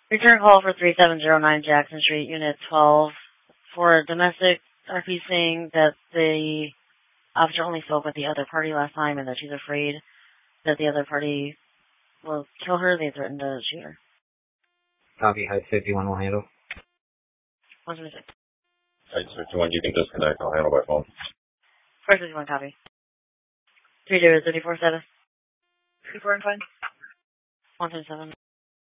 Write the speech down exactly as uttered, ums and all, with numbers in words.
Return call for three seven zero nine Jackson Street, Unit twelve, for a domestic R P saying that the officer only spoke with the other party last time and that she's afraid that the other party will kill her. They threatened to shoot her. Copy, Heights fifty-one will handle. one seventy-six. Heights fifty-one, you can disconnect. I'll handle by phone. four fifty-one, copy. three zero three four seven. three four and five. one seven seven.